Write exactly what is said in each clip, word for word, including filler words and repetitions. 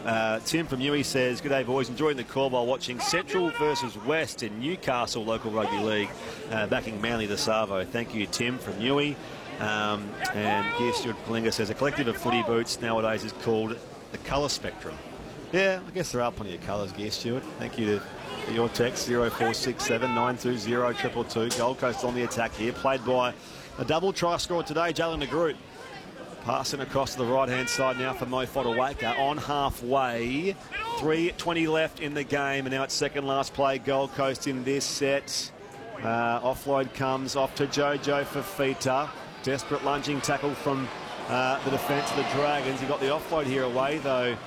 Uh, Tim from Newey says, "Good day, boys. Enjoying the call while watching Central versus West in Newcastle local rugby league, uh, backing Manly the Savo." Thank you, Tim from Newey. Um, and Gear Stuart Kalinga says, "A collective of footy boots nowadays is called the colour spectrum." Yeah, I guess there are plenty of colours, Gear Stuart. Thank you for your text, zero four six seven nine two zero two two two. Gold Coast on the attack here, played by a double try scorer today, Jalen DeGroot. Passing across to the right-hand side now for Mo Fotuaika on halfway. three twenty left in the game, and now it's second last play. Gold Coast in this set. Uh, offload comes off to Jojo Fafita. Desperate lunging tackle from uh, the defence of the Dragons. He got the offload here away, though,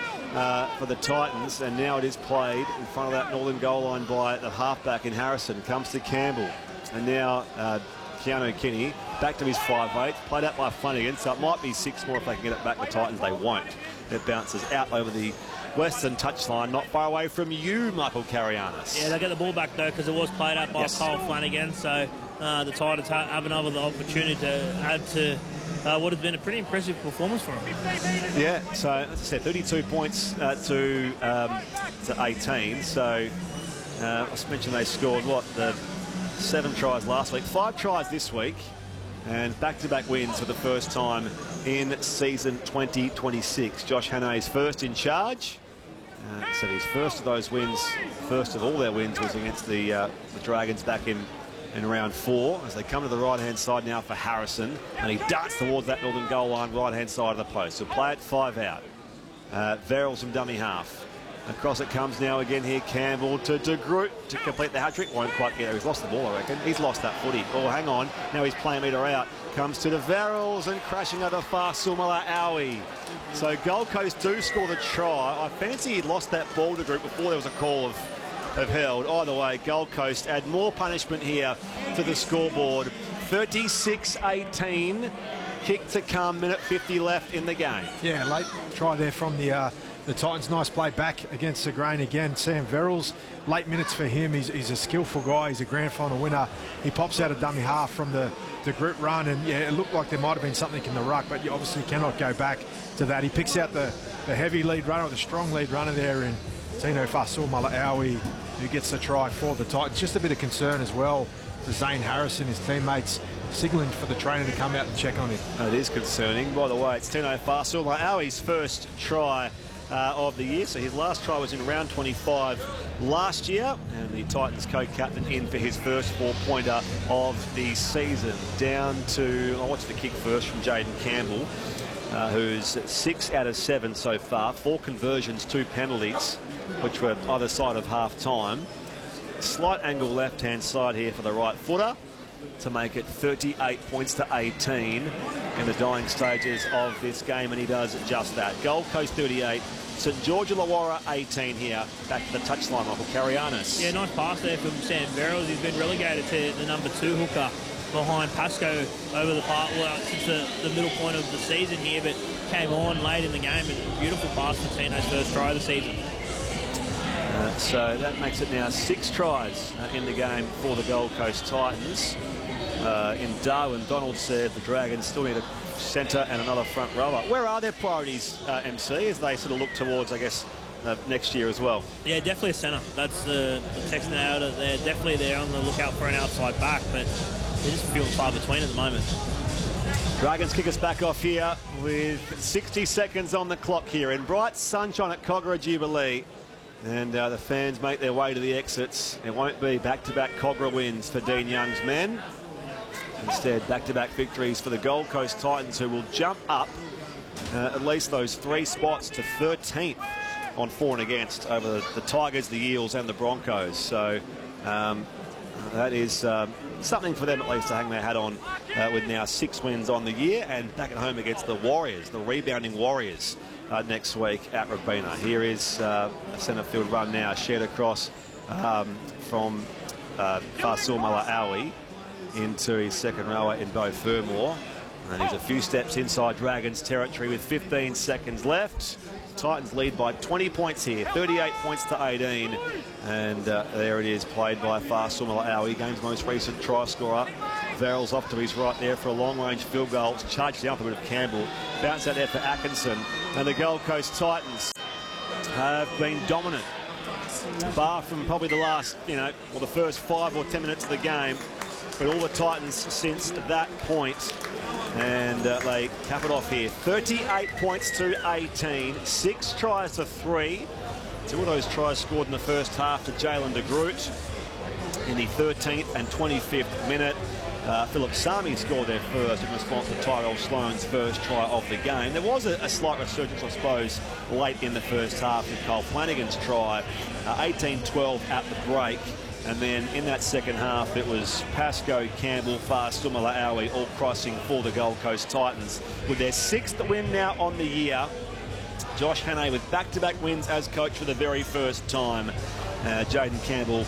uh, for the Titans, and now it is played in front of that northern goal line by the halfback in Harrison. Comes to Campbell, and now uh, Keanu Kinney back to his five eight, played out by Flanagan, so it might be six more if they can get it back. The Titans, they won't. It bounces out over the western touchline, not far away from you, Michael Carianis. Yeah, they'll get the ball back, though, because it was played out by yes. Kyle Flanagan, so uh, the Titans ha have another opportunity to add to uh, what has been a pretty impressive performance for them. Yeah, so as I said, thirty-two points uh, to, um, to eighteen, so uh, I just mentioned they scored, what, the seven tries last week, five tries this week, and back-to-back wins for the first time in season twenty twenty-six. Josh Hannay's first in charge. Uh, so his first of those wins, first of all their wins, was against the, uh, the Dragons back in, in round four. As they come to the right-hand side now for Harrison, and he darts towards that northern goal line, right-hand side of the post. So play it five out. Uh, Verrills from dummy half. Across it comes now again here, Campbell to DeGroot to complete the hat-trick. Won't quite get there. He's lost the ball, I reckon. He's lost that footy. Oh, hang on. Now he's playing meter out. Comes to the Verrills and crashing over Fasumala Aui. So Gold Coast do score the try. I fancy he'd lost that ball to DeGroot before there was a call of, of held. Either way, Gold Coast add more punishment here to the scoreboard. thirty-six eighteen. Kick to come. Minute fifty left in the game. Yeah, late try there from the... Uh, The Titans, nice play back against the grain again. Sam Verrills, late minutes for him. He's, he's a skillful guy. He's a grand final winner. He pops out a dummy half from the, the group run, and yeah, it looked like there might have been something in the ruck, but you obviously cannot go back to that. He picks out the, the heavy lead runner, the strong lead runner there in Tino Fasumala-Aui, who gets the try for the Titans. Just a bit of concern as well for Zane Harrison, his teammates, signalling for the trainer to come out and check on him. It is concerning. By the way, it's Tino Fasumala-Aui's first try Uh, of the year. So his last try was in round twenty-five last year, and the Titans co-captain in for his first four-pointer of the season. Down to, I watched the kick first from Jaden Campbell, uh, who's six out of seven so far, four conversions, two penalties, which were either side of half-time. Slight angle left-hand side here for the right footer to make it thirty-eight points to eighteen in the dying stages of this game, and he does just that. Gold Coast thirty-eight, St George Illawarra eighteen here. Back to the touchline, Michael Carianis. Yeah, nice pass there from Sam Verrills. He's been relegated to the number two hooker behind Pascoe over the part, well, since the, the middle point of the season here, but came on late in the game, and beautiful pass for Tino's first try of the season. Uh, so that makes it now six tries uh, in the game for the Gold Coast Titans. Uh, in Darwin, Donald said the Dragons still need a centre and another front rower. Where are their priorities, uh, M C, as they sort of look towards, I guess, uh, next year as well? Yeah, definitely a centre. That's the, the text now. They're definitely there on the lookout for an outside back, but they're just few and far between at the moment. Dragons kick us back off here with sixty seconds on the clock here in bright sunshine at Kogarah Jubilee. And uh, the fans make their way to the exits. It won't be back-to-back Kogarah wins for Dean Young's men. Instead, back-to-back victories for the Gold Coast Titans, who will jump up uh, at least those three spots to thirteenth on for and against over the, the Tigers, the Eels and the Broncos. So um, that is um, something for them at least to hang their hat on, uh, with now six wins on the year, and back at home against the Warriors, the rebounding Warriors, uh, next week at Robina. Here is uh, a centre field run now, shared across um, from uh, Fasumala-Aui into his second rower in Beau Fermor. And he's a few steps inside Dragons territory with fifteen seconds left. Titans lead by twenty points here, thirty-eight points to eighteen. And uh, there it is, played by Fasumala-Aui, game's most recent try scorer. Verrills off to his right there for a long-range field goal. It's charged down for a bit of Campbell. Bounce out there for Atkinson. And the Gold Coast Titans have been dominant, bar from probably the last, you know, or the first five or ten minutes of the game. But all the Titans since that point, and uh, they cap it off here. thirty-eight points to eighteen, six tries to three. Two of those tries scored in the first half to Jalen de Groot in the thirteenth and twenty-fifth minute. Uh, Philip Sami scored there first in response to Tyrell Sloan's first try of the game. There was a, a slight resurgence, I suppose, late in the first half with Cole Flanagan's try, eighteen twelve uh, at the break. And then in that second half, it was Pascoe, Campbell, Fa'asuamaleaui Aui all crossing for the Gold Coast Titans. With their sixth win now on the year, Josh Hannay with back-to-back wins as coach for the very first time. Uh, Jaden Campbell,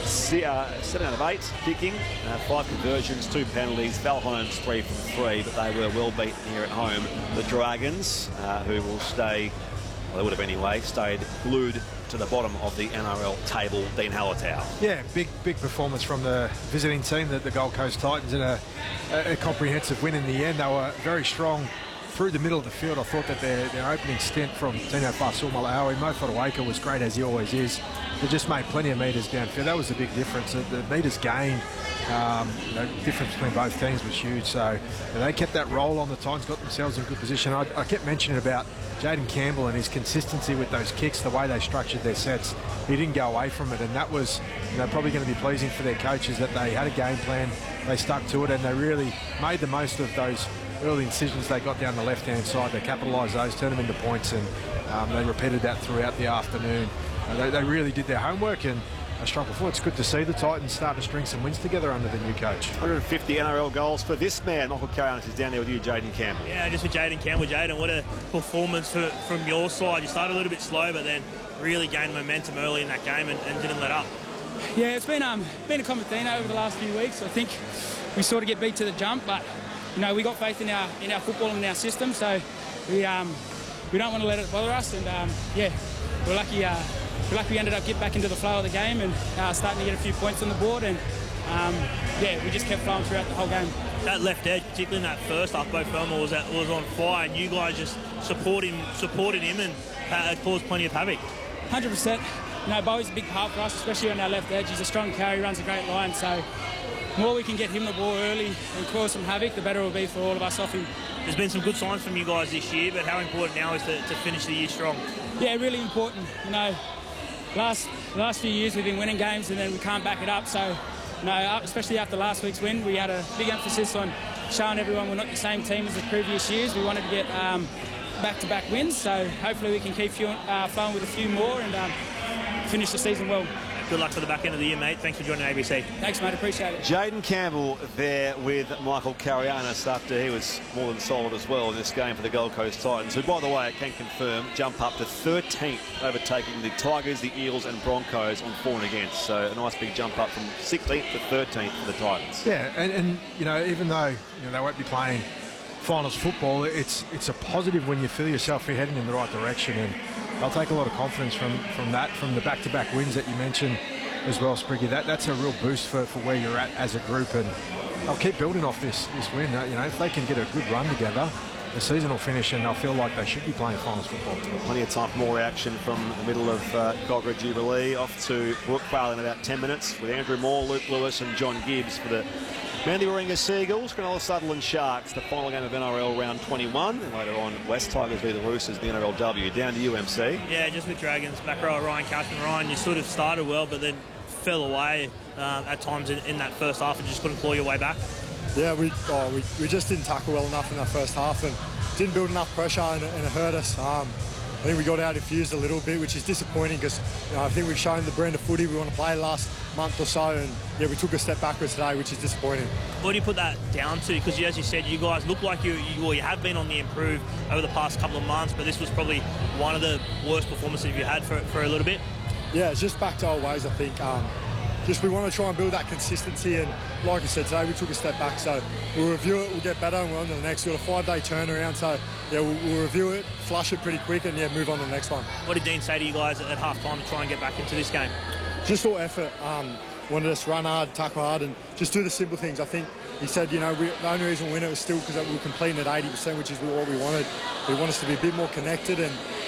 uh, seven out of eight kicking, uh, five conversions, two penalties. Val Holmes three from three, but they were well beaten here at home. The Dragons, uh, who will stay, well, they would have anyway, stayed glued to the bottom of the N R L table. Dean Hallertau. Yeah, big big performance from the visiting team, the, the Gold Coast Titans, and a, a, a comprehensive win in the end. They were very strong through the middle of the field. I thought that their, their opening stint from Tino Fa'asuamaleaui, Mo Fotuaika was great as he always is. They just made plenty of metres downfield. That was the big difference. The, the metres gained, um, you know, difference between both teams was huge. So you know, they kept that roll on. The Titans got themselves in good position. I, I kept mentioning about Jaden Campbell and his consistency with those kicks, the way they structured their sets. He didn't go away from it, and that was, you know, probably going to be pleasing for their coaches that they had a game plan, they stuck to it, and they really made the most of those early incisions they got down the left-hand side. They capitalised those, turned them into points, and um, they repeated that throughout the afternoon. Uh, they, they really did their homework, and a strong performance. It's good to see the Titans start to string some wins together under the new coach. one hundred fifty N R L goals for this man. Michael Carayannis is down there with you, Jaden Campbell. Yeah, just for Jaden Campbell. Jaden, what a performance for, from your side. You started a little bit slow, but then really gained momentum early in that game and, and didn't let up. Yeah, it's been um been a common theme over the last few weeks. I think we sort of get beat to the jump, but you know, we got faith in our in our football and in our system, so we um we don't want to let it bother us. And um, yeah, we're lucky. Uh, we're lucky we ended up getting back into the flow of the game and uh, starting to get a few points on the board. And um, yeah, we just kept flowing throughout the whole game. That left edge, particularly in that first half, Beau Fermor was at, was on fire, and you guys just supporting supported him and uh, caused plenty of havoc. one hundred percent. You know, Bowie's a big part for us, especially on our left edge. He's a strong carry, runs a great line, so the more we can get him the ball early and cause some havoc, the better it will be for all of us off him. There's been some good signs from you guys this year, but how important now is to, to finish the year strong? Yeah, really important. You know, last last few years we've been winning games and then we can't back it up. So, you know, especially after last week's win, we had a big emphasis on showing everyone we're not the same team as the previous years. We wanted to get um, back-to-back wins, so hopefully we can keep flowing, uh, flowing with a few more and um, finish the season well. Good luck for the back end of the year, mate. Thanks for joining A B C. Thanks, mate. Appreciate it. Jaden Campbell there with Michael Carayannis after he was more than solid as well in this game for the Gold Coast Titans, who, by the way, I can confirm, jump up to thirteenth, overtaking the Tigers, the Eels and Broncos on for and against. So a nice big jump up from sixteenth to thirteenth for the Titans. Yeah, and, and you know, even though you know, they won't be playing finals football, it's it's a positive when you feel yourself you're heading in the right direction, and I'll take a lot of confidence from from that, from the back-to-back wins that you mentioned as well, Spriggy. That that's a real boost for, for where you're at as a group, and they'll keep building off this this win. You know, if they can get a good run together, the season will finish and they'll feel like they should be playing finals football. Plenty of time for more action from the middle of uh, Cogra Jubilee. Off to Brookvale in about ten minutes with Andrew Moore, Luke Lewis and John Gibbs for the Manly Warringah Seagulls, Cronulla Sutherland Sharks, the final game of N R L round twenty-one, and later on West Tigers v the Roosters, the N R L W. Down to U M C. Yeah, just with Dragons, back row Ryan Cashman. Ryan, you sort of started well, but then fell away uh, at times in, in that first half and just couldn't claw your way back. Yeah, we, oh, we we just didn't tackle well enough in that first half and didn't build enough pressure, and, and it hurt us. Um, I think we got out infused a little bit, which is disappointing because you know, I think we've shown the brand of footy we want to play last month or so, and yeah, we took a step backwards today, which is disappointing. What do you put that down to? Because as you said, you guys look like you, you, well, you have been on the improve over the past couple of months, but this was probably one of the worst performances you had for, for a little bit. Yeah, it's just back to old ways, I think. Um, just we want to try and build that consistency, and like I said, today we took a step back, so we'll review it, we'll get better, and we're on to the next. We've got a five-day turnaround, so yeah, we'll, we'll review it, flush it pretty quick, and yeah, move on to the next one. What did Dean say to you guys at half-time to try and get back into this game? Just all effort. Um, wanted us to run hard, tackle hard, and just do the simple things. I think he said, you know, we, the only reason we win it was still because we were completing at eighty percent, which is what we wanted. We want us to be a bit more connected, and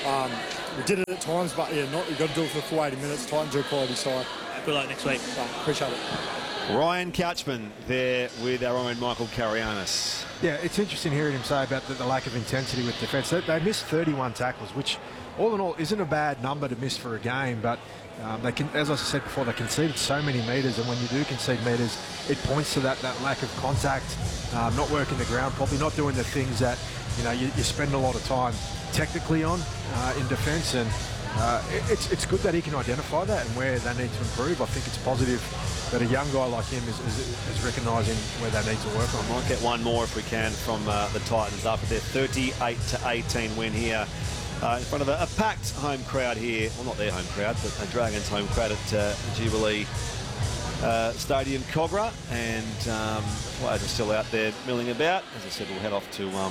Um, we did it at times, but yeah, not, you've got to do it for the full eighty minutes. Titans are a quality side. Good luck next week. So, appreciate it. Ryan Couchman there with our own Michael Carianis. Yeah, it's interesting hearing him say about the, the lack of intensity with defence. They, they missed thirty-one tackles, which all in all isn't a bad number to miss for a game, but um, they can, as I said before, they conceded so many metres, and when you do concede metres, it points to that, that lack of contact, um, not working the ground properly, not doing the things that you know you, you spend a lot of time technically on uh, in defence, and uh, it, it's it's good that he can identify that and where they need to improve. I think it's positive that a young guy like him is, is, is recognising where they need to work on. Might get one more if we can from uh, the Titans after their thirty-eight to eighteen win here uh, in front of a, a packed home crowd here. Well, not their home crowd, but a Dragons home crowd at uh, Jubilee uh, Stadium, Cogra, and um, players are still out there milling about. As I said, we'll head off to um,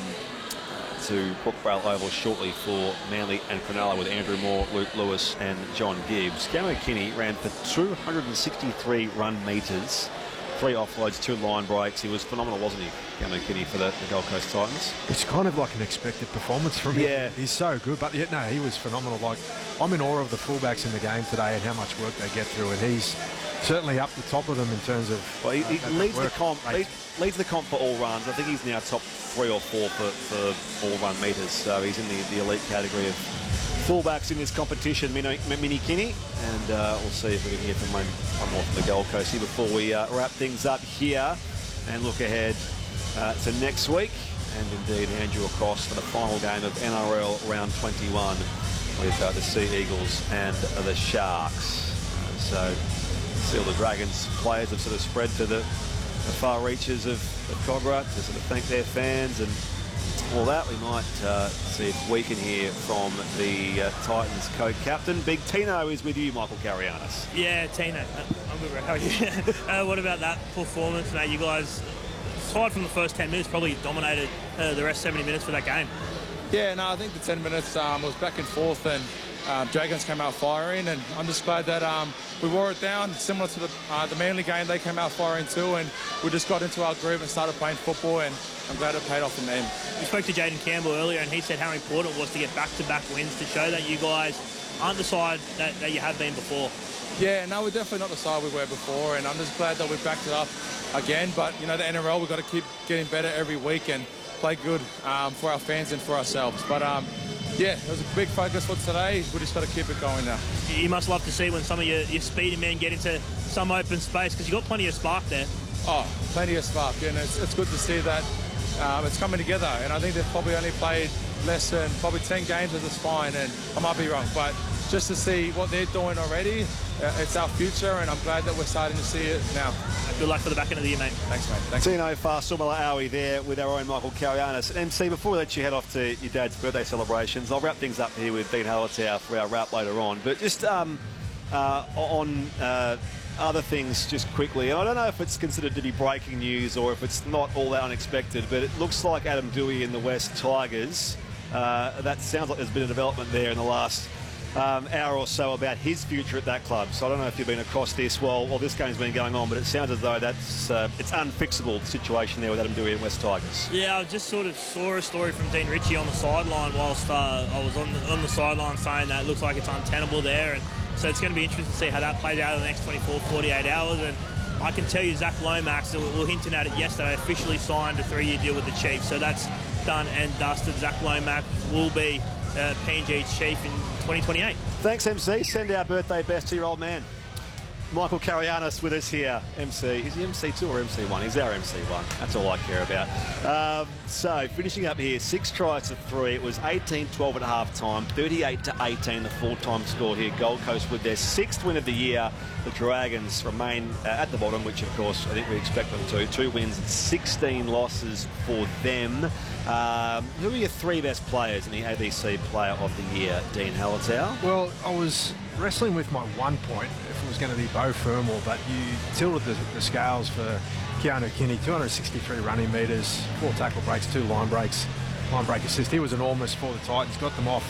to Brookvale Oval shortly for Manly and Cronulla with Andrew Moore, Luke Lewis and John Gibbs. Camo Kinney ran for two hundred sixty-three run metres, three offloads, two line breaks. He was phenomenal, wasn't he, Camo Kinney, for the, the Gold Coast Titans? It's kind of like an expected performance from him. Yeah. He's so good, but yeah, no, he was phenomenal. Like, I'm in awe of the fullbacks in the game today and how much work they get through, and he's certainly up the top of them in terms of... Well, he, he that, leads, that the comp, rate. leads, leads the comp for all runs. I think he's now top three or four for, for all run metres, so he's in the, the elite category of fullbacks in this competition, Mini, Mini Kinney, and uh, we'll see if we can hear from one, one more from the Gold Coast here before we uh, wrap things up here and look ahead uh, to next week, and indeed Andrew across for the final game of N R L round twenty-one with uh, the Sea Eagles and uh, the Sharks. And so see all the Dragons players have sort of spread to the, the far reaches of, of Cogra to sort of thank their fans and all that. We might uh, see if we can hear from the uh, Titans co-captain. Big Tino is with you, Michael Carianis. Yeah, Tino. I'm good, bro. How are you? uh, what about that performance, mate? You guys, aside from the first ten minutes, probably dominated uh, the rest seventy minutes for that game. Yeah, no, I think the ten minutes um, was back and forth, and um, Dragons came out firing, and I'm just glad that um, we wore it down. Similar to the, uh, the Manly game, they came out firing too, and we just got into our groove and started playing football, and I'm glad it paid off in the end. We spoke to Jaden Campbell earlier, and he said how important it was to get back-to-back wins to show that you guys aren't the side that, that you have been before. Yeah, no, we're definitely not the side we were before, and I'm just glad that we backed it up again. But, you know, the N R L, we've got to keep getting better every week and play good um, for our fans and for ourselves. But, um, yeah, it was a big focus for today. We just got to keep it going now. You must love to see when some of your, your speedy men get into some open space, because you've got plenty of spark there. Oh, plenty of spark, and it's, it's good to see that um, it's coming together. And I think they've probably only played less than probably ten games as a spine, and I might be wrong, but just to see what they're doing already, uh, it's our future, and I'm glad that we're starting to see it now. Good luck for the back end of the year, mate. Thanks, mate. Thanks. Tino Fasumala Aui there with our own Michael Carianis. M C, before we let you head off to your dad's birthday celebrations, I'll wrap things up here with Dean Hallertau for our wrap later on. But just um, uh, on uh, other things, just quickly, and I don't know if it's considered to be breaking news or if it's not all that unexpected, but it looks like Adam Doueihi in the West Tigers, uh, that sounds like there's been a development there in the last Um, hour or so about his future at that club. So I don't know if you've been across this while, while this game's been going on, but it sounds as though that's uh, it's unfixable, the situation there with Adam Doueihi and West Tigers. Yeah, I just sort of saw a story from Dean Ritchie on the sideline whilst uh, I was on the, on the sideline saying that it looks like it's untenable there, and so it's going to be interesting to see how that plays out in the next twenty-four, forty-eight hours. And I can tell you Zach Lomax, we were hinting at it yesterday, officially signed a three-year deal with the Chiefs, so that's done and dusted. Zach Lomax will be uh, P N G's chief in twenty twenty-eight. Thanks, M C. Send our birthday best to your old man. Michael Carianis with us here, M C. Is he M C two or M C one? He's our M C one. That's all I care about. Um, so, finishing up here, six tries to three. It was eighteen twelve at half time, thirty-eight to eighteen, the full-time score here. Gold Coast with their sixth win of the year. The Dragons remain uh, at the bottom, which, of course, I think we expect them to. Two wins and sixteen losses for them. Um, who are your three best players in the A B C Player of the Year, Dean Hallertau? Well, I was wrestling with my one point, if it was going to be Beau Fermor, but you tilted the, the scales for Keanu Kinney. two hundred sixty-three running metres, four tackle breaks, two line breaks, line break assist. He was enormous for the Titans, got them off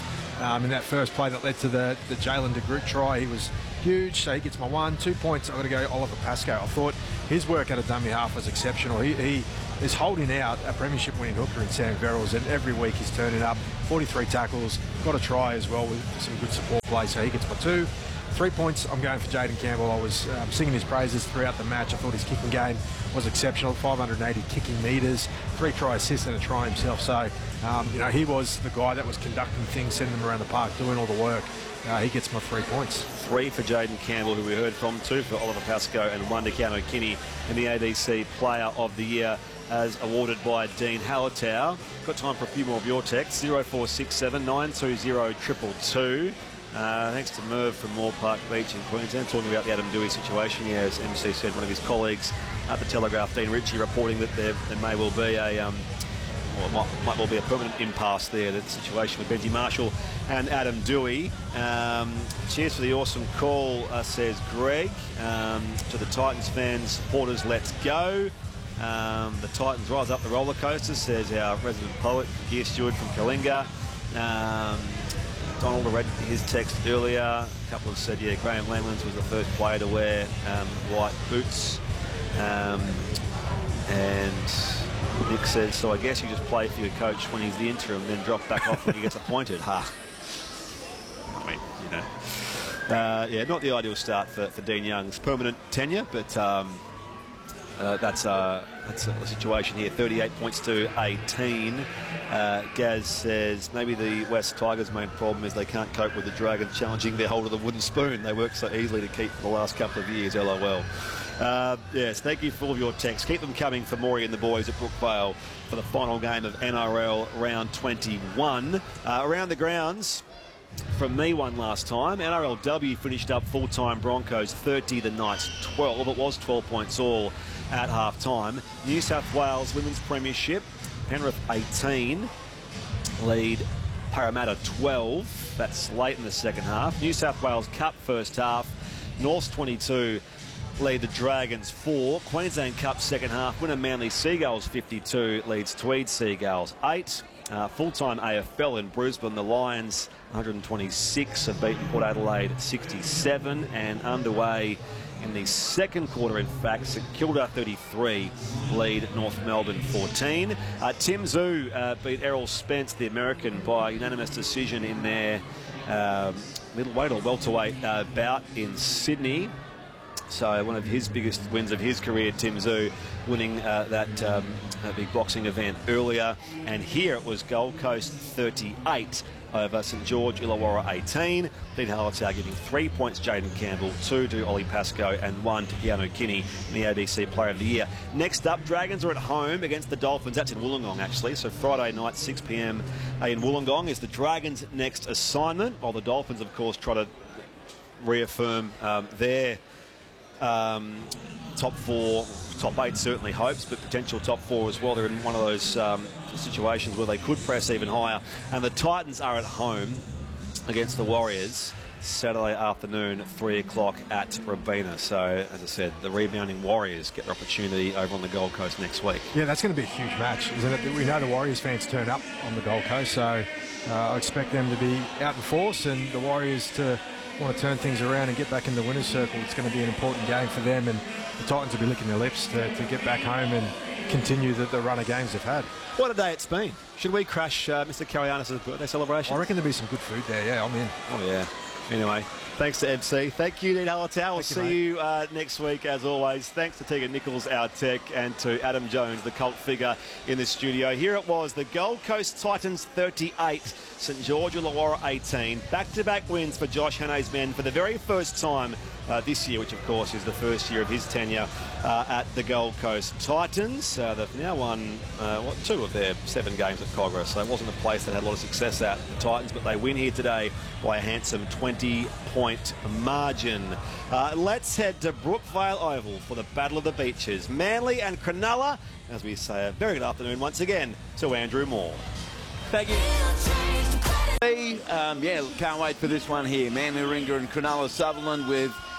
Um, in that first play that led to the, the Jalen de Groot try, he was huge, so he gets my one. Two points, I've got to go Oliver Pascoe. I thought his work at a dummy half was exceptional. He, he is holding out a premiership winning hooker in Sam Verrills, and every week he's turning up. forty-three tackles, got a try as well with some good support play, so he gets my two. Three points, I'm going for Jaden Campbell. I was um, singing his praises throughout the match. I thought his kicking game was exceptional. five hundred eighty kicking metres, three try assists and a try himself. So, um, you know, he was the guy that was conducting things, sending them around the park, doing all the work. Uh, he gets my three points. Three for Jaden Campbell, who we heard from, two for Oliver Pascoe, and one to Keanu Kinney in the A D C Player of the Year, as awarded by Dean Hallertau. Got time for a few more of your texts. oh four six seven, nine two zero, two two two. Uh, thanks to Merv from Moore Park Beach in Queensland, talking about the Adam Dewey situation. Yeah, as M C said, one of his colleagues at the Telegraph, Dean Ritchie, reporting that there, there may well be a, um, well, might, might well be a permanent impasse there. The situation with Benji Marshall and Adam Dewey. Um, cheers for the awesome call, uh, says Greg. Um, to the Titans fans, supporters, let's go. Um, the Titans rise up the roller coaster, says our resident poet, Gear Stewart from Kalinga. Um, Donald read his text earlier. A couple have said, yeah, Graham Lamlins was the first player to wear um, white boots. Um, and Nick says, so I guess you just play for your coach when he's the interim, then drop back off when he gets appointed. Ha. I mean, you know. Uh, yeah, not the ideal start for, for Dean Young's permanent tenure, but um, uh, that's, uh, that's a situation here. thirty-eight points to eighteen. Uh, Gaz says maybe the West Tigers' main problem is they can't cope with the Dragons challenging their hold of the wooden spoon. They work so easily to keep for the last couple of years. L O L. Uh, yes, thank you for all of your texts. Keep them coming for Maury and the boys at Brookvale for the final game of N R L round twenty-one. Uh, around the grounds, from me one last time, N R L W finished up full-time Broncos thirty, the Knights twelve. It was twelve points all at half-time. New South Wales Women's Premiership, Penrith eighteen, lead Parramatta twelve. That's late in the second half. New South Wales Cup first half, Norths twenty-two, lead the Dragons four. Queensland Cup second half, winner Manly Seagulls fifty-two, leads Tweed Seagulls eight. Uh, full-time A F L in Brisbane, the Lions one hundred twenty-six have beaten Port Adelaide sixty-seven, and underway in the second quarter, in fact, St Kilda thirty-three, lead North Melbourne fourteen. Uh, Tim Zhu uh, beat Errol Spence, the American, by unanimous decision in their uh, middleweight or welterweight uh, bout in Sydney. So one of his biggest wins of his career, Tim Zhu, winning uh, that um, uh, big boxing event earlier. And here it was Gold Coast thirty-eight over St George Illawarra eighteen. Dean Hallertau giving three points Jaden Campbell, two to Ollie Pascoe, and one to Keanu Kinney in the A D C Player of the Year. Next up, Dragons are at home against the Dolphins. That's in Wollongong, actually. So Friday night, six p m in Wollongong is the Dragons' next assignment, while the Dolphins, of course, try to reaffirm um, their Um, top four, top eight certainly hopes, but potential top four as well. They're in one of those um, situations where they could press even higher. And the Titans are at home against the Warriors Saturday afternoon, three o'clock at Robina. So, as I said, the rebounding Warriors get their opportunity over on the Gold Coast next week. Yeah, that's going to be a huge match, isn't it? We know the Warriors fans turn up on the Gold Coast, so uh, I expect them to be out in force and the Warriors to want to turn things around and get back in the winner's circle. It's going to be an important game for them, and the Titans will be licking their lips to, to get back home and continue the, the run of games they've had. What a day it's been. Should we crash uh, Mister Karianis' birthday celebration? I reckon there'll be some good food there. Yeah, I'm in. Oh, yeah. Anyway, thanks to M C. Thank you, Dean Hallertau. We'll see you, you uh, next week, as always. Thanks to Tegan Nichols, our tech, and to Adam Jones, the cult figure in the studio. Here it was, the Gold Coast Titans thirty-eight, St George Illawarra eighteen. Back-to-back wins for Josh Hanna's men for the very first time uh, this year, which, of course, is the first year of his tenure uh, at the Gold Coast Titans. Uh, they've now won uh, what, two of their seven games at Cogra, so it wasn't a place that had a lot of success at, the Titans, but they win here today by a handsome twenty point margin. Uh, let's head to Brookvale Oval for the Battle of the Beaches. Manly and Cronulla, as we say, a very good afternoon once again to Andrew Moore. Thank you. Um, yeah, can't wait for this one here. Manly Ringer and Cronulla Sutherland with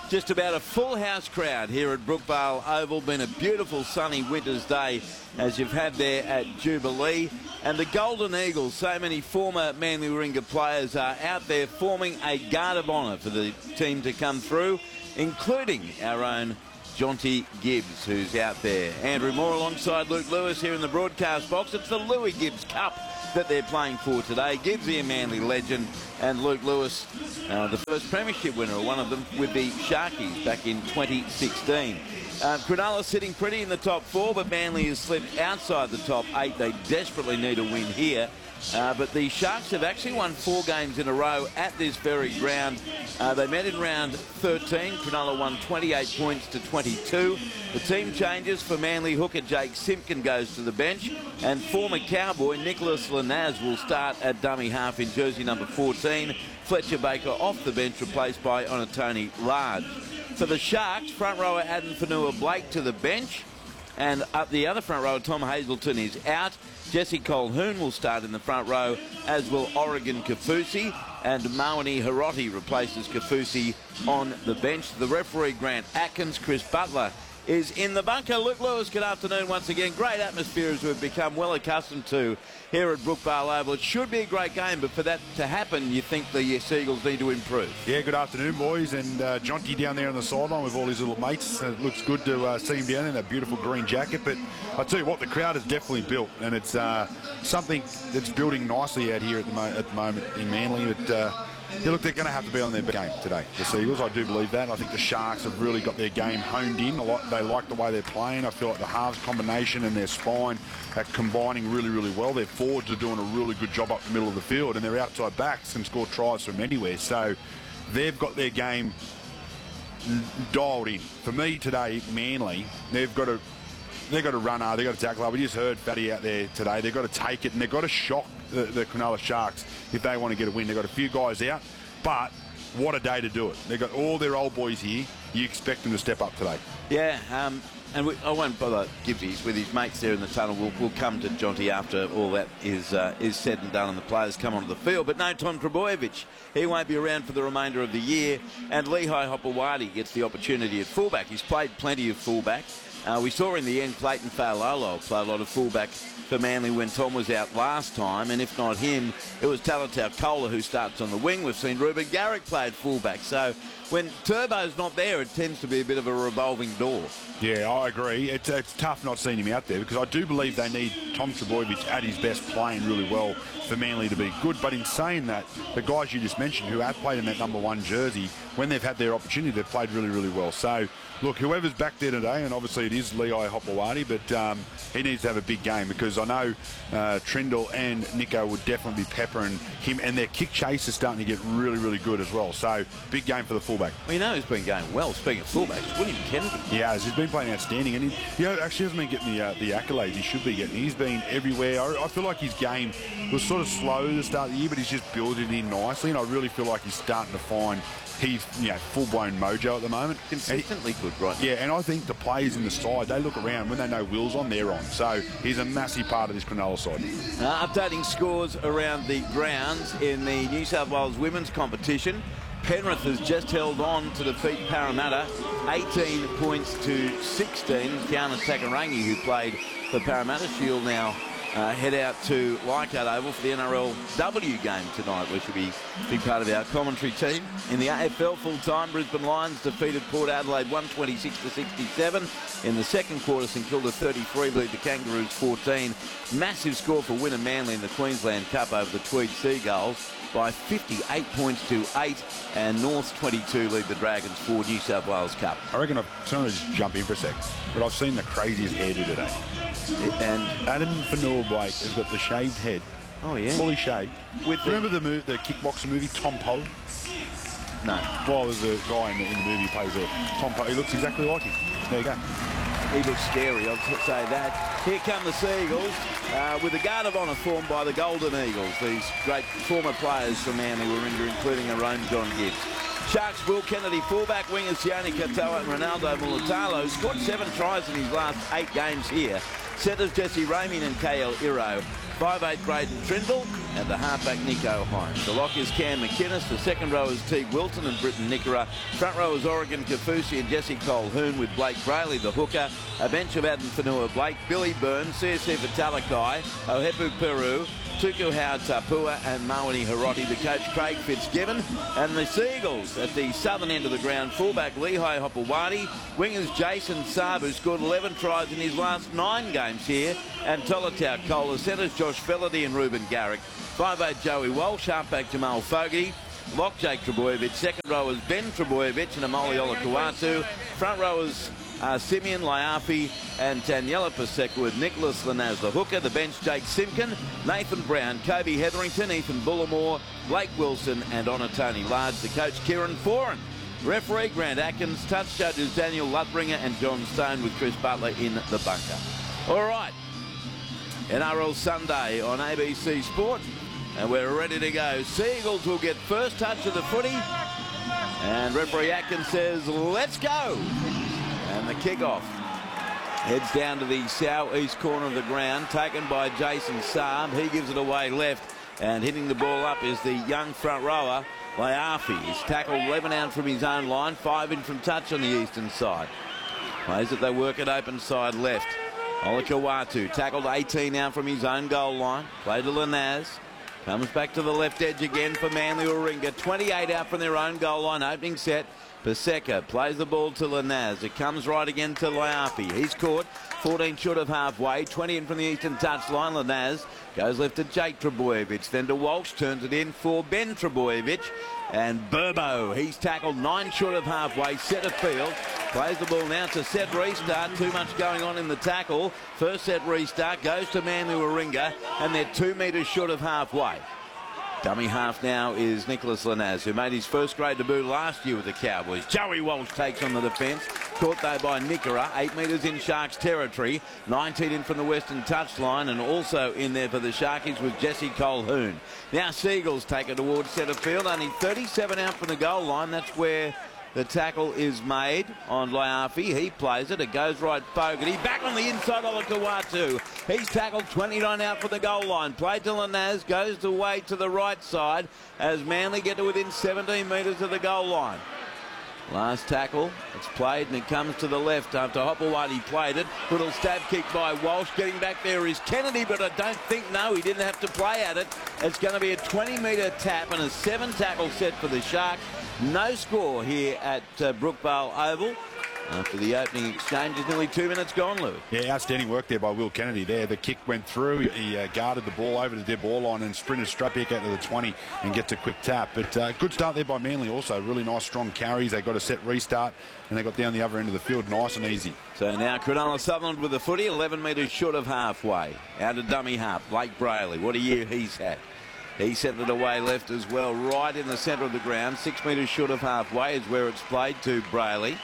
Just about a full house crowd here at Brookvale Oval. Been a beautiful sunny winter's day as you've had there at Jubilee. And the Golden Eagles, so many former Manly Warringah players are out there forming a guard of honour for the team to come through, including our own Jonty Gibbs, who's out there. Andrew Moore alongside Luke Lewis here in the broadcast box. It's the Louis Gibbs Cup that they're playing for today. Gibbsy, a Manly legend, and Luke Lewis, uh, the first premiership winner, one of them with the Sharkies back in twenty sixteen. Uh, Cronulla sitting pretty in the top four, but Manly has slipped outside the top eight. They desperately need a win here. Uh, but the Sharks have actually won four games in a row at this very ground. Uh, they met in round thirteen. Cronulla won twenty-eight points to twenty-two. The team changes for Manly. Hooker Jake Simpkin goes to the bench, and former Cowboy Nicholas Lanaz will start at dummy half in jersey number fourteen. Fletcher Baker off the bench, replaced by Onatoni Large. For the Sharks, front rower Adam Fanua-Blake to the bench. And up the other front row, Tom Hazelton is out. Jesse Colquhoun will start in the front row, as will Oregon Kaufusi. And Mawani Hiroti replaces Kaufusi on the bench. The referee, Grant Atkins. Chris Butler is in the bunker. Luke Lewis, good afternoon once again. Great atmosphere as we've become well accustomed to here at Brookvale Oval. It should be a great game, but for that to happen, you think the Seagulls need to improve. Yeah, good afternoon, boys. And uh, Jonty down there on the sideline with all his little mates. It looks good to uh, see him down in that beautiful green jacket. But I tell you what, the crowd is definitely built, and it's uh, something that's building nicely out here at the, mo at the moment in Manly. But, uh, yeah, look, they're going to have to be on their game today, the Seagulls. I do believe that. I think the Sharks have really got their game honed in. A lot, they like the way they're playing. I feel like the halves combination and their spine are combining really, really well. Their forwards are doing a really good job up the middle of the field, and their outside backs can score tries from anywhere. So they've got their game dialed in. For me today, Manly, they've got to they've got to run hard, they've got to tackle hard. We just heard Fatty out there today. They've got to take it, and they've got to shock the, the Cronulla Sharks if they want to get a win. They've got a few guys out, but what a day to do it. They've got all their old boys here. You expect them to step up today. Yeah, um, and we, I won't bother Gibbs with his mates there in the tunnel. We'll, we'll come to Jonty after all that is uh, is said and done and the players come onto the field. But no Tom Trbojevic. He won't be around for the remainder of the year. And Lehigh Hopewadi gets the opportunity at fullback. He's played plenty of fullback. Uh, we saw in the end Clayton Fa'alolo play a lot of fullback for Manly when Tom was out last time, and if not him, it was Talatau Kola who starts on the wing. We've seen Ruben Garrick played fullback, so when Turbo's not there, it tends to be a bit of a revolving door. Yeah, I agree. It's, it's tough not seeing him out there, because I do believe they need Tom Trbojevic at his best playing really well for Manly to be good. But in saying that, the guys you just mentioned who have played in that number one jersey, when they've had their opportunity, they've played really, really well. So, look, whoever's back there today, and obviously it is Lehigh Hopewadi, but um, he needs to have a big game, because I know uh, Trindle and Nico would definitely be peppering him, and their kick chase is starting to get really, really good as well. So, big game for the fullback. Well, you know who's been going well, speaking of fullbacks, William Kennedy. He has. He's been playing outstanding, and he, you know, actually hasn't been getting the, uh, the accolades he should be getting. He's been everywhere. I, I feel like his game was sort of slow to start the year, but he's just building in nicely, and I really feel like he's starting to find he's, you know, full-blown mojo at the the moment. Consistently he, good, right? Yeah, and I think the players in the side, they look around when they know Will's on, they're on. So he's a massive part of this Cronulla side. Uh, updating scores around the grounds in the New South Wales women's competition. Penrith has just held on to defeat Parramatta, eighteen points to sixteen. Kiana Takarangi, who played for Parramatta, she'll now uh, head out to Leichhardt Oval for the N R L W game tonight, which will be a big part of our commentary team. In the A F L full-time, Brisbane Lions defeated Port Adelaide one twenty-six to sixty-seven. In the second quarter, St Kilda thirty-three lead the Kangaroos fourteen. Massive score for Winner Manly in the Queensland Cup over the Tweed Seagulls by fifty-eight points to eight, and North's twenty-two lead the Dragons for New South Wales Cup. I reckon I'm trying to just jump in for a sec, but I've seen the craziest hairdo today. And Adam Fanua-Blake has got the shaved head. Oh yeah, fully shaved. With remember the move, the kickboxer movie Tom Poe? No. Well, there's a guy in the, in the movie who plays a Tom Poe. He looks exactly like him. There you go. He looks scary, I'll say that. Here come the Seagulls uh, with a guard of honour formed by the Golden Eagles. These great former players from Manly Warringah, including our own John Gibbs. Sharks, Will Kennedy, fullback, wingers Sione Katoa and Ronaldo Mulitalo scored seven tries in his last eight games here. Centres Jesse Ramien and K L Iro. five eight Braden Trindle, and the halfback Nico Hines. The lock is Cam McInnes. The second row is Teague Wilton and Britton Nickera. Front row is Oregon Kafusi and Jesse Colquhoun, with Blake Brayley, the hooker. A bench of Adam Whanua-Blake, Billy Burns, C S F Talakai, Ohepu Peru, Tuku Howard Tapua and Mawani Hiroti. The coach Craig Fitzgibbon. And the Seagulls at the southern end of the ground. Fullback Lehigh Hopewadi. Wingers Jason Saab, who scored eleven tries in his last nine games here. And Tolatau Kohler. Centres Josh Fellerty and Ruben Garrick. five eight Joey Walsh. Halfback Jamal Fogarty. Lock Jake Trebojevic. Second row is Ben Trebojevic and Amoli Olakau'atu. Front row is Uh, Simeon Laiafi and Daniela Paseka, with Nicholas Lanaz, the hooker. The bench, Jake Simpkin, Nathan Brown, Kobe Hetherington, Ethan Bullimore, Blake Wilson and Onatoni Large. The coach, Kieran Foran. Referee, Grant Atkins. Touch judges, Daniel Ludbringer and John Stone, with Chris Butler in the bunker. All right, N R L Sunday on A B C Sport, and we're ready to go. Seagulls will get first touch of the footy, and referee Atkins says, let's go. And the kick-off heads down to the southeast corner of the ground, taken by Jason Saab. He gives it away left, and hitting the ball up is the young front rower, Laiafi. He's tackled eleven out from his own line, five in from touch on the eastern side. Plays it, they work it open side left. Olakau'atu tackled eighteen out from his own goal line. Play to Lanaz. Comes back to the left edge again for Manly Warringah. twenty-eight out from their own goal line. Opening set. Paseka plays the ball to Lanaz. It comes right again to Laiafi. He's caught. fourteen short of halfway. twenty in from the eastern touchline. Lanaz goes left to Jake Trebojevic. Then to Walsh. Turns it in for Ben Trebojevic. And Burbo. He's tackled nine short of halfway. Centre field. Plays the ball now to set restart. Too much going on in the tackle. First set restart goes to Manly Warringah. And they're two metres short of halfway. Dummy half now is Nicholas Lanaz, who made his first grade debut last year with the Cowboys. Joey Walsh takes on the defence. Caught though by Nickera, eight metres in Sharks territory, nineteen in from the western touchline, and also in there for the Sharkies was Jesse Colquhoun. Now Seagulls take it towards centre field, only thirty-seven out from the goal line. That's where the tackle is made on Laiafi. He plays it. It goes right Fogarty. Back on the inside, Olakau'atu. He's tackled twenty-nine out for the goal line. Played to Lanaz. Goes away to the right side as Manly get to within seventeen metres of the goal line. Last tackle. It's played and it comes to the left after Hopewadi played it. Little stab kick by Walsh. Getting back there is Kennedy, but I don't think, no, he didn't have to play at it. It's going to be a twenty metre tap and a seven tackle set for the Sharks. No score here at uh, Brookvale Oval. After the opening exchange, it's nearly two minutes gone, Louis. Yeah, outstanding work there by Will Kennedy there. The kick went through. He uh, guarded the ball over the dead ball line and sprinted straight back out to the twenty and gets a quick tap. But uh, good start there by Manly also. Really nice, strong carries. They got a set restart and they got down the other end of the field nice and easy. So now Cronulla Sutherland with the footy, eleven metres short of halfway. Out of dummy half, Blake Brayley. What a year he's had. He sent it away left as well, right in the centre of the ground. Six metres short of halfway is where it's played to Brayley.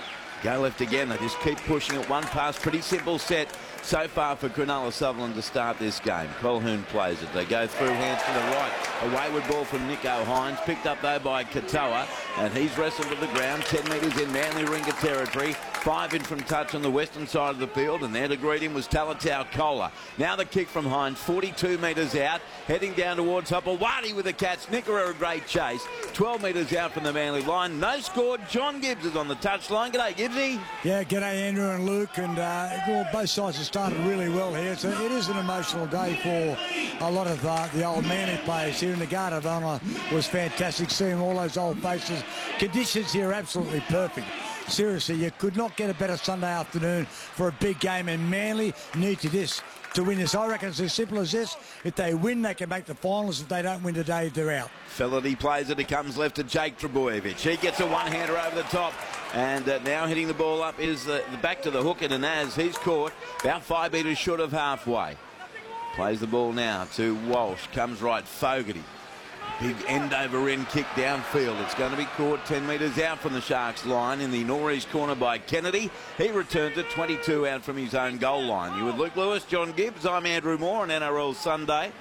Go left again. They just keep pushing it. One pass. Pretty simple set so far for Cronulla Sutherland to start this game. Colquhoun plays it. They go through, hands to the right. A wayward ball from Nicho Hines. Picked up though by Katoa. And he's wrestled to the ground. ten metres in Manly Warringah territory. Five in from touch on the western side of the field. And there to greet him was Talatau Kohler. Now the kick from Hines. forty-two metres out. Heading down towards Hopewadi with the Cats. Nickera a great chase. twelve metres out from the Manly line. No score. John Gibbs is on the touchline. G'day, Gibbsy. Yeah, g'day, Andrew and Luke. And uh, well, both sides have started really well here. So it is an emotional day for a lot of uh, the old Manly players here. In the Guard of Honour was fantastic. Seeing all those old faces. Conditions here absolutely perfect. Seriously, you could not get a better Sunday afternoon for a big game, and Manly need to this to win this. I reckon it's as simple as this. If they win, they can make the finals. If they don't win today, they're out. Fellerty plays it. It comes left to Jake Trebojevic. He gets a one-hander over the top. And uh, now hitting the ball up is the, the back to the hook, and as he's caught about five metres short of halfway. Plays the ball now to Walsh. Comes right, Fogarty. Big end-over-end kick downfield. It's going to be caught ten metres out from the Sharks line in the northeast corner by Kennedy. He returns it twenty-two out from his own goal line. You with Luke Lewis, John Gibbs. I'm Andrew Moore on N R L Sunday.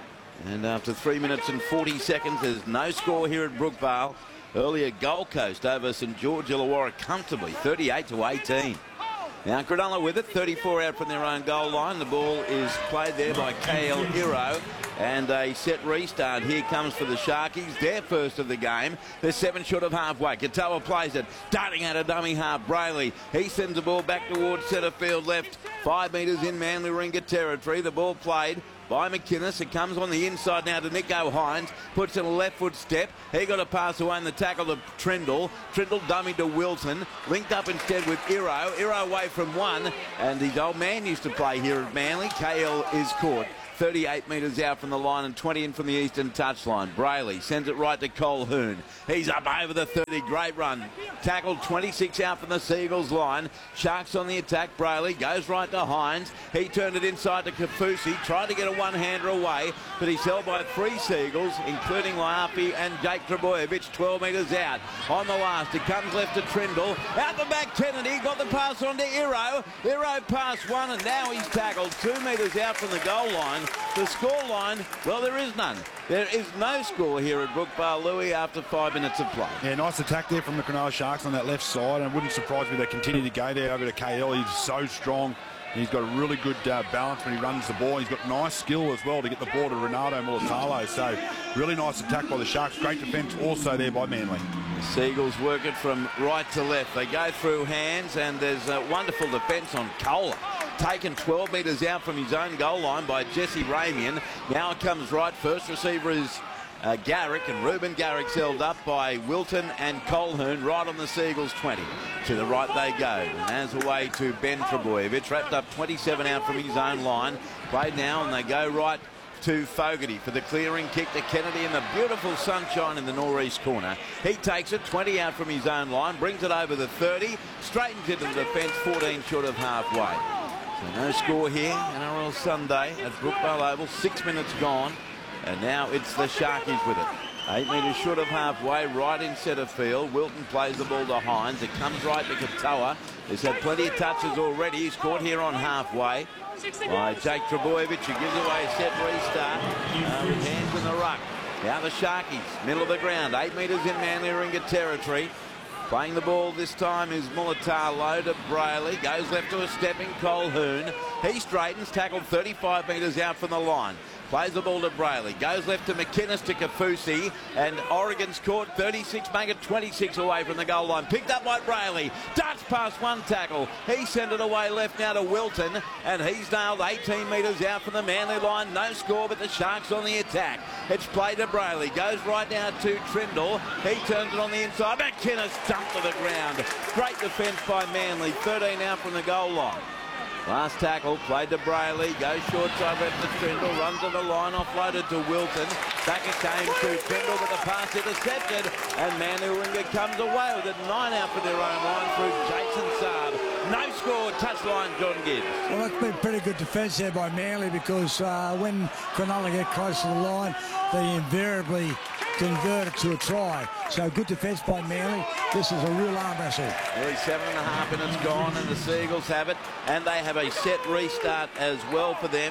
And after three minutes and forty seconds, there's no score here at Brookvale. Earlier, Gold Coast over St George Illawarra comfortably, thirty-eight to eighteen. Now Cronulla with it, thirty-four out from their own goal line. The ball is played there by K L Iro. And a set restart here comes for the Sharkies. Their first of the game. They're seven short of halfway. Katoa plays it. Darting out a dummy half. Brayley. He sends the ball back towards centre field left. Five metres in Manly Warringah territory. The ball played by McInnes. It comes on the inside now to Nico Hines. Puts in a left foot step. He got a pass away in the tackle of Trindle. Trindle dummy to Wilson. Linked up instead with Iro. Iro away from one. And his old man used to play here at Manly. K L is caught. thirty-eight metres out from the line and twenty in from the eastern touchline. Brayley sends it right to Colquhoun. He's up over the thirty. Great run. Tackled twenty-six out from the Seagulls line. Sharks on the attack. Brayley goes right to Hines. He turned it inside to Kafusi. Tried to get a one-hander away, but he's held by three Seagulls, including Laapi and Jake Trbojevic, twelve metres out. On the last, it comes left to Trindle. Out the back, Kennedy got the pass on to Iro. Iro passed one, and now he's tackled two metres out from the goal line. The score line, well, there is none. There is no score here at Brookvale, Louis, after five minutes of play. Yeah, nice attack there from the Cronulla Sharks on that left side, and it wouldn't surprise me they continue to go there over to K L. He's so strong. He's got a really good uh, balance when he runs the ball. He's got nice skill as well to get the ball to Renato Mulatalo. So really nice attack by the Sharks. Great defence also there by Manly. The Seagulls work it from right to left. They go through hands, and there's a wonderful defence on Kohler. Taken twelve metres out from his own goal line by Jesse Ramian. Now it comes right. First receiver is uh, Garrick, and Ruben Garrick's held up by Wilton and Colquhoun right on the Seagulls twenty. To the right they go. And as away to Ben Trbojevic. Wrapped up twenty-seven out from his own line. Played now, and they go right to Fogarty for the clearing kick to Kennedy in the beautiful sunshine in the northeast corner. He takes it twenty out from his own line, brings it over the thirty, straightens into the defence, fourteen short of halfway. So no score here, N R L Sunday at Brookvale Oval, six minutes gone, and now it's the Sharkies with it. Eight metres short of halfway, right in centre field. Wilton plays the ball to Hines. It comes right to Katoa. He's had plenty of touches already. He's caught here on halfway by Jake Trbojevic, who gives away a set restart uh, with hands in the ruck. Now the Sharkies, middle of the ground, eight metres in Manly Warringah territory. Playing the ball this time is Mulatalo to Brayley. Goes left to a stepping Colquhoun. He straightens, tackled thirty-five metres out from the line. Plays the ball to Brayley. Goes left to McInnes to Kafusi. And Oregon's caught thirty-six, make it twenty-six away from the goal line. Picked up by Brayley. Darts past one tackle. He sent it away left now to Wilton. And he's nailed eighteen metres out from the Manly line. No score, but the Sharks on the attack. It's played to Brayley. Goes right now to Trindle. He turns it on the inside. McInnes dumped to the ground. Great defence by Manly. thirteen out from the goal line. Last tackle, played to Brayley, goes short side left to Trindle, runs on the line, offloaded to Wilton. Back it came to Trindle, but the pass intercepted, and Manly Warringah comes away with it. Nine out for their own line through Jason Saab. No score, touchline, John Gibbs. Well, that's been pretty good defence there by Manly, because uh, when Cronulla get close to the line, they invariably convert it to a try. So good defence by Manly. This is a real arm wrestle. Nearly seven and a half minutes gone, and the Seagulls have it. And they have a set restart as well for them.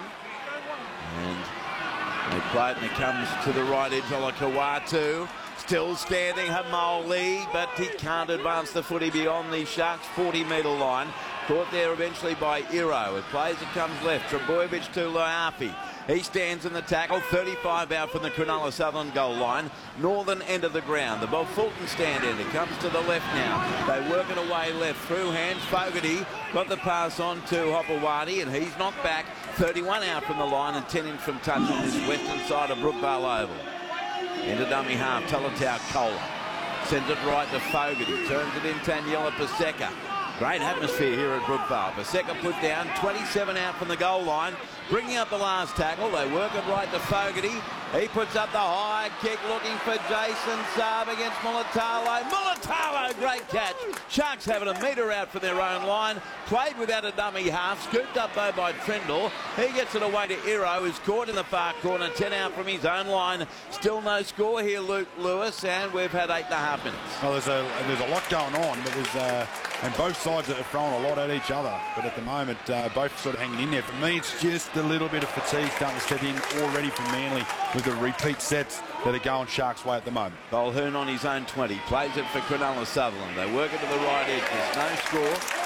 And they play it, and it comes to the right edge. Olakau'atu still standing, Hamoli, but he can't advance the footy beyond the Sharks' forty metre line. Caught there eventually by Iro. It plays, it comes left. Trbojevic to Laapi. He stands in the tackle, thirty-five out from the Cronulla Southern goal line, northern end of the ground. The Bob Fulton stand end. It comes to the left now. They work it away left through hands. Fogarty got the pass on to Hopewadi, and he's knocked back. thirty-one out from the line and ten in from touch on this western side of Brookvale Oval. Into dummy half, Talatau Kohler. Sends it right to Fogarty. Turns it in Taniela Paseka. Great atmosphere here at Brookvale. Paseka put down, twenty-seven out from the goal line. Bringing up the last tackle. They work it right to Fogarty. He puts up the high kick, looking for Jason Saab against Mulatalo. Mulatalo, great catch. Sharks having a metre out for their own line. Played without a dummy half. Scooped up though by Trindle. He gets it away to Iro, who's caught in the far corner. ten out from his own line. Still no score here, Luke Lewis, and we've had eight and a half minutes. Well, there's a there's a lot going on, but there's uh, and both sides are throwing a lot at each other. But at the moment, uh, both sort of hanging in there. For me, it's just a little bit of fatigue starting to set in already from Manly with the repeat sets that are going Sharks' way at the moment. Colquhoun on his own twenty. Plays it for Cronulla Sutherland. They work it to the right edge. There's no score.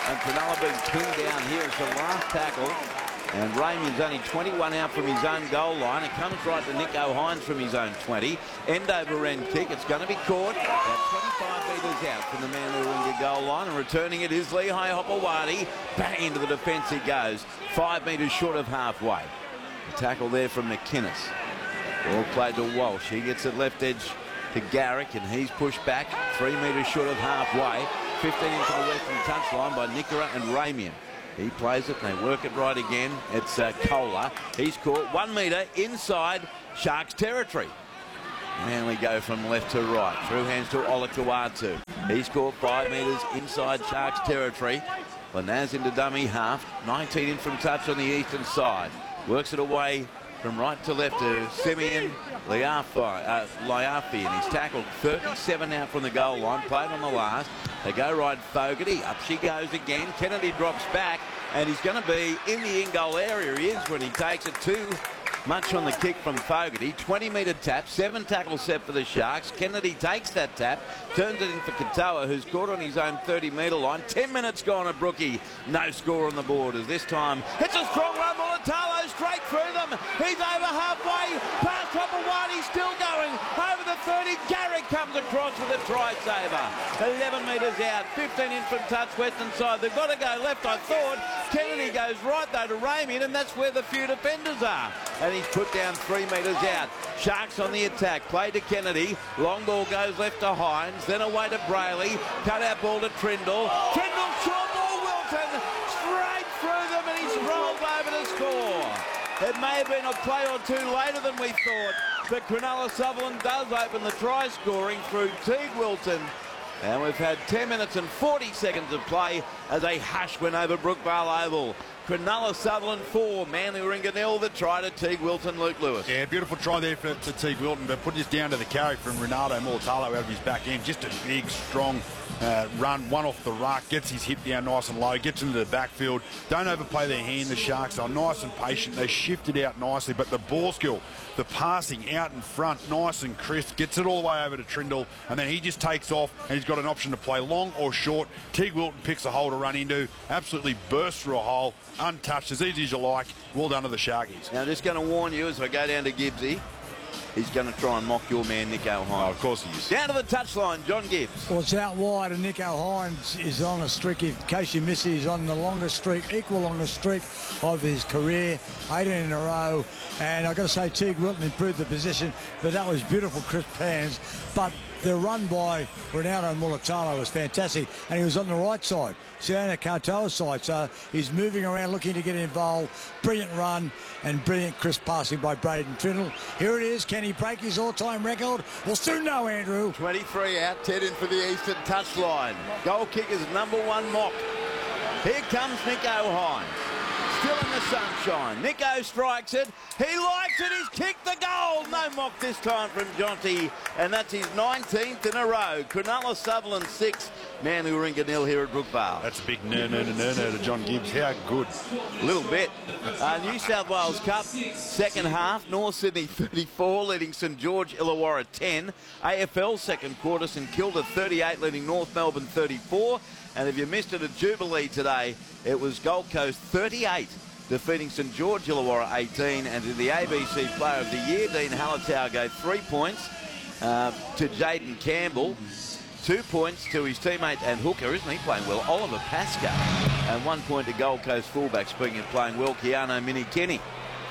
And Cronulla being pinned down here as the last tackle. And Ramien's only twenty-one out from his own goal line. It comes right to Nicho Hynes from his own twenty. End over end kick. It's going to be caught about twenty-five metres out from the Manly Warringah goal line. And returning it is Lehigh Hopewadi. Bang into the defence he goes. Five metres short of halfway. The tackle there from McInnes. Ball played to Walsh. He gets it left edge to Garrick, and he's pushed back three metres short of halfway. fifteen into the western touchline by Nickera and Ramien. He plays it, they work it right again. It's uh, Kohler. He's caught one metre inside Sharks territory. Manly go from left to right. Through hands to Olakau'atu. He's caught five metres inside Sharks territory. Lanaz into dummy half. nineteen in from touch on the eastern side. Works it away from right to left to Simeon Liafi, uh, Liafi, and he's tackled thirty-seven out from the goal line. Played on the last. They go right Fogarty. Up she goes again. Kennedy drops back, and he's going to be in the in-goal area. He is when he takes it too much on the kick from Fogarty. twenty metre tap, seven tackles set for the Sharks. Kennedy takes that tap, turns it in for Katoa, who's caught on his own thirty metre line. ten minutes gone at Brookie. No score on the board as this time it's a strong run. Mulatalo straight through them. He's over halfway. Past Hopewadi, still going. Over the thirty. Garrick comes across with a try saver. eleven metres out. fifteen in from touch, western side. They've got to go left, I thought. Kennedy goes right, though, to Ramien, and that's where the few defenders are. And he's put down three metres out. Sharks on the attack. Play to Kennedy. Long ball goes left to Hynes. Then away to Brayley. Cut out ball to Trindle. Trindle, short ball, Wilton. Straight through them, and he's rolled over to score. It may have been a play or two later than we thought, but Cronulla Sutherland does open the try scoring through Teague Wilton. And we've had ten minutes and forty seconds of play as a hush went over Brookvale Oval. Cronulla Sutherland four, Manly Warringah nil. The try to Teague Wilton, Luke Lewis. Yeah, beautiful try there for, for Teague Wilton, but put this down to the carry from Ronaldo Mulatalo out of his back end. Just a big, strong uh, run, one off the ruck, gets his hip down nice and low, gets into the backfield. Don't overplay their hand, the Sharks. They're nice and patient. They shifted out nicely, but the ball skill, the passing out in front, nice and crisp, gets it all the way over to Trindle, and then he just takes off, and he's got an option to play long or short. Teague Wilton picks a hole to run into, absolutely bursts through a hole, untouched, as easy as you like. Well done to the Sharkies. Now, just going to warn you as I go down to Gibbsy, he's going to try and mock your man, Nicho Hynes. Oh, of course he is. Down to the touchline, John Gibbs. Well, it's out wide, and Nicho Hynes is on a streak. In case you miss it, he's on the longest streak, equal longest streak of his career, eighteen in a row. And I've got to say, Teague Wilton improved the position, but that was beautiful, crisp hands. But the run by Ronaldo Mulatalo was fantastic, and he was on the right side, Sione Katoa's side, so he's moving around looking to get involved. Brilliant run and brilliant crisp passing by Braden Trindle. Here it is. Can he break his all-time record? We'll soon know, Andrew. twenty-three out, ten in for the eastern touchline. Goal kicker's number one mock. Here comes Nicho Hynes. Still in the sunshine. Nicho strikes it. He likes it. He's kicked the goal. No mock this time from Jonty. And that's his nineteenth in a row. Cronulla Sutherland six. Manly Warringah nil here at Brookvale. That's a big no-no-no-no-no to John Gibbs. How good. A little bit. Uh, New South Wales Cup, second half. North Sydney thirty-four, leading St George Illawarra ten. A F L second quarter, St Kilda thirty-eight, leading North Melbourne thirty-four. And if you missed it at Jubilee today, it was Gold Coast thirty-eight, defeating St George Illawarra eighteen. And to the A B C Player of the Year, Dean Halatau gave three points uh, to Jaden Campbell. Two points to his teammate and hooker, isn't he playing well, Oliver Pascoe. And one point to Gold Coast fullback, speaking of playing well, Keano Minikenny.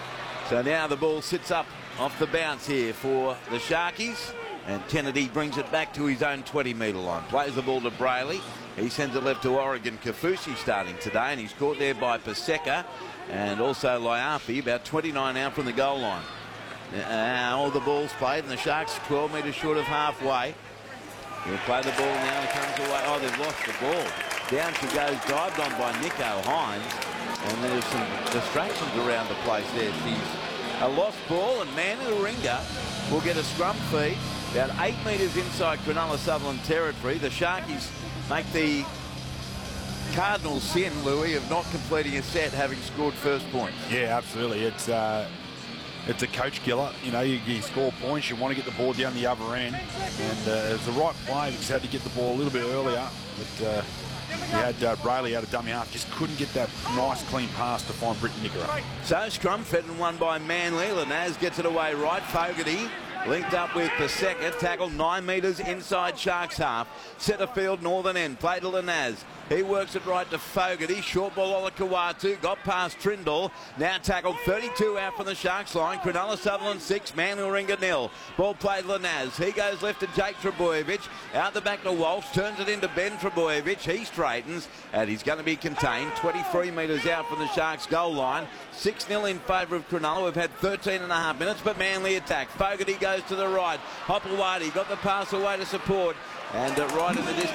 So now the ball sits up off the bounce here for the Sharkies. And Kennedy brings it back to his own twenty metre line. Plays the ball to Brayley. He sends it left to Oregon. Kafusi starting today, and he's caught there by Paseka and also Liafi, about twenty-nine out from the goal line. Now all the balls played, and the Sharks twelve metres short of halfway. He'll play the ball now, and comes away. Oh, they've lost the ball. Down she goes, dived on by Nicho Hynes, and there's some distractions around the place there. She's a lost ball, and Manly Warringah will get a scrum feed about eight metres inside Cronulla Sutherland territory. The Sharkies make the cardinal sin, Louis, of not completing a set, having scored first point. Yeah, absolutely. It's uh, it's a coach killer. You know, you, you score points, you want to get the ball down the other end, and uh, it's the right play. We just had to get the ball a little bit earlier, but uh, we had uh, Brayley out of dummy half, just couldn't get that nice clean pass to find Britton Nickera. So scrum fed and won by Manly. Lanaz gets it away right. Fogarty linked up with the second, tackled nine metres inside Sharks half. Centre field, northern end, play to Lanaz. He works it right to Fogarty. Short ball Ola Kawatu. Got past Trindle. Now tackled thirty-two out from the Sharks line. Cronulla Sutherland six. Manly Warringah nil. Ball played Lanaz. He goes left to Jake Trebojevic. Out the back to Walsh. Turns it into Ben Trebojevic. He straightens. And he's going to be contained. twenty-three metres out from the Sharks goal line. six nil in favour of Cronulla. We've had thirteen and a half minutes, but Manly attack. Fogarty goes to the right. Hopewadi got the pass away to support. And uh, right in the distance.